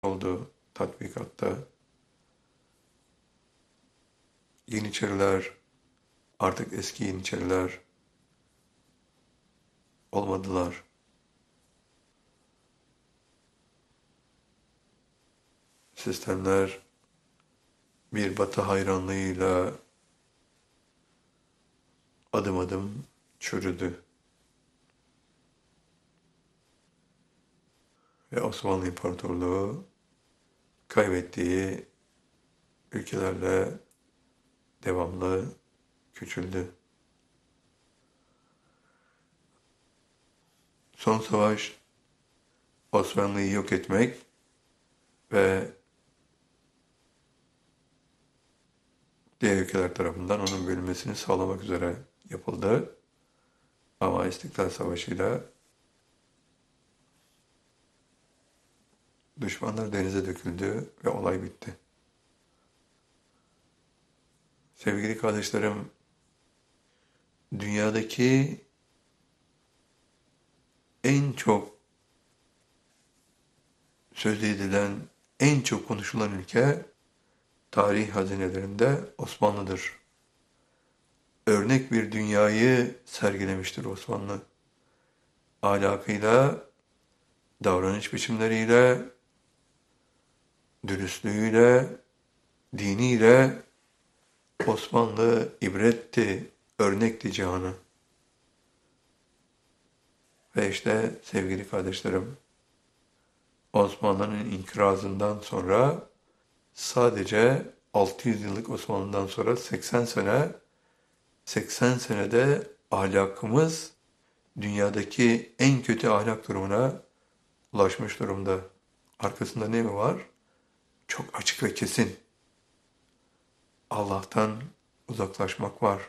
oldu tatbikatta. Yeniçeriler artık eski Yeniçeriler olmadılar. Sistemler bir Batı hayranlığıyla adım adım çürüdü. Ve Osmanlı İmparatorluğu kaybettiği ülkelerle devamlı küçüldü. Son savaş Osmanlı'yı yok etmek ve diğer ülkeler tarafından onun bölünmesini sağlamak üzere yapıldı. Ama İstiklal Savaşı'yla düşmanlar denize döküldü ve olay bitti. Sevgili kardeşlerim, dünyadaki en çok söz edilen, en çok konuşulan ülke tarih hazinelerinde Osmanlı'dır. Örnek bir dünyayı sergilemiştir Osmanlı. Ahlakıyla, davranış biçimleriyle, dürüstlüğüyle, diniyle Osmanlı ibretti, örnekti cihana. Ve işte sevgili kardeşlerim, Osmanlı'nın inkırazından sonra sadece 600 yıllık Osmanlı'dan sonra 80 senede ahlakımız dünyadaki en kötü ahlak durumuna ulaşmış durumda. Arkasında ne mi var? Çok açık ve kesin. Allah'tan uzaklaşmak var.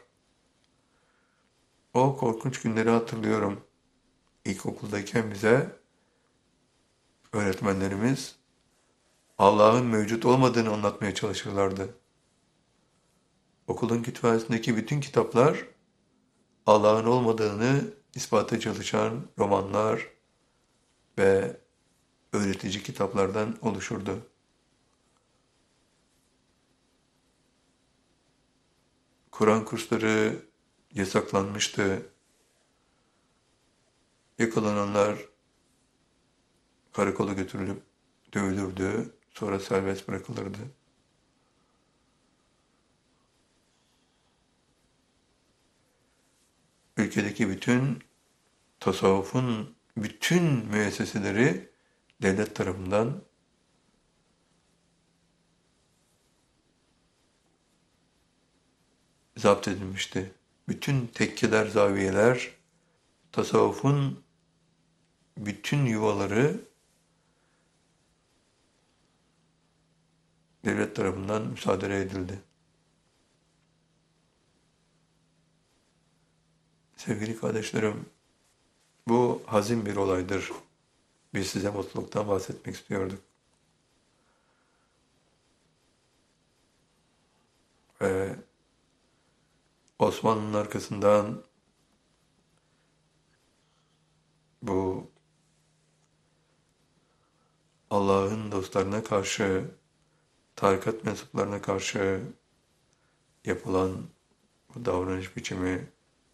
O korkunç günleri hatırlıyorum. İlkokuldayken bize öğretmenlerimiz Allah'ın mevcut olmadığını anlatmaya çalışırlardı. Okulun kütüphanesindeki bütün kitaplar Allah'ın olmadığını ispata çalışan romanlar ve öğretici kitaplardan oluşurdu. Kur'an kursları yasaklanmıştı. Yakalananlar karakola götürülüp dövülürdü, sonra serbest bırakılırdı. Ülkedeki bütün tasavvufun bütün müesseseleri devlet tarafından zapt edilmişti. Bütün tekkeler, zaviyeler, tasavvufun bütün yuvaları devlet tarafından müsaade edildi. Sevgili kardeşlerim, bu hazin bir olaydır. Biz size mutluluktan bahsetmek istiyorduk. Ve Osmanlı'nın arkasından bu Allah'ın dostlarına karşı, tarikat mensuplarına karşı yapılan bu davranış biçimi,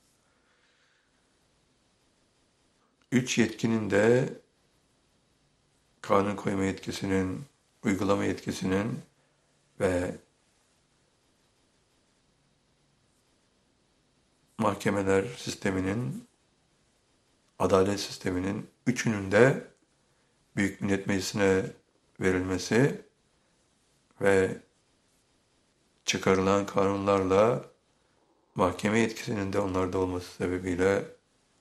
üç yetkinin de kanun koyma yetkisinin, uygulama yetkisinin ve mahkemeler sisteminin, adalet sisteminin üçünün de Büyük Millet Meclisi'ne verilmesi ve çıkarılan kanunlarla mahkeme yetkisinin de onlarda olması sebebiyle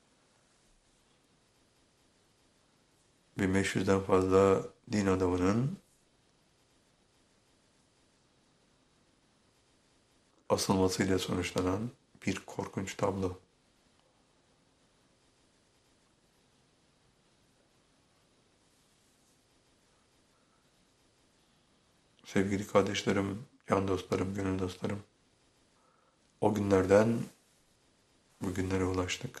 1500'den fazla din adamının asılmasıyla sonuçlanan bir korkunç tablo. Sevgili kardeşlerim, can dostlarım, gönül dostlarım, o günlerden bugünlere ulaştık.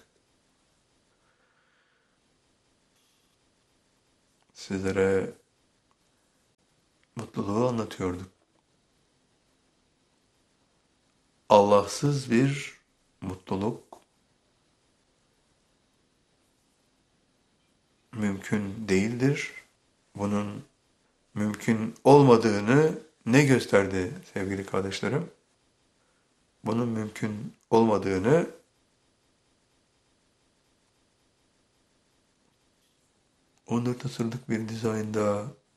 Sizlere mutluluğu anlatıyorduk. Allahsız bir mutluluk mümkün değildir. Bunun mümkün olmadığını ne gösterdi sevgili kardeşlerim? Bunun mümkün olmadığını 14 asırlık bir dizaynda